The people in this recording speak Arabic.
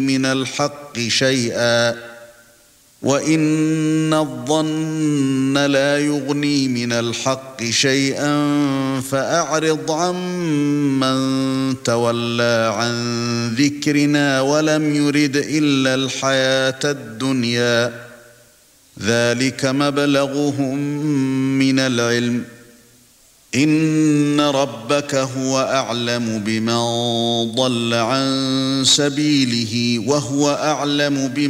من الحق شيئا وإن الظن لا يغني من الحق شيئا فأعرض عمن تولى عن ذكرنا ولم يرد إلا الحياة الدنيا ذلك مبلغهم من العلم إن ربك هو أعلم بمن ضل عن سبيله وهو أعلم بمن